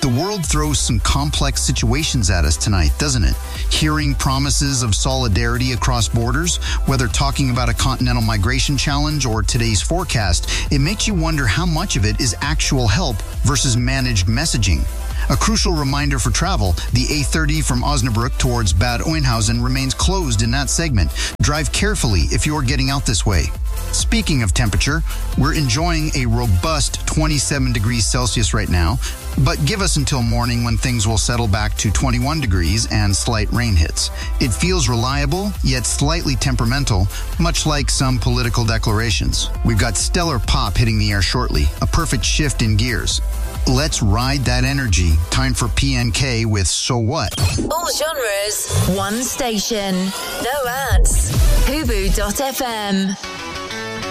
The world throws some complex situations at us tonight, doesn't it? Hearing promises of solidarity across borders, whether talking about a continental migration challenge or today's forecast, it makes you wonder how much of it is actual help versus managed messaging. A crucial reminder for travel, the A30 from Osnabrück towards Bad Oeynhausen remains closed in that segment. Drive carefully if you're getting out this way. Speaking of temperature, we're enjoying a robust 27 degrees Celsius right now, but give us until morning when things will settle back to 21 degrees and slight rain hits. It feels reliable, yet slightly temperamental, much like some political declarations. We've got stellar pop hitting the air shortly, a perfect shift in gears. Let's ride that energy. Time for PNK with So What? All genres, one station, no ads. Hubu.fm.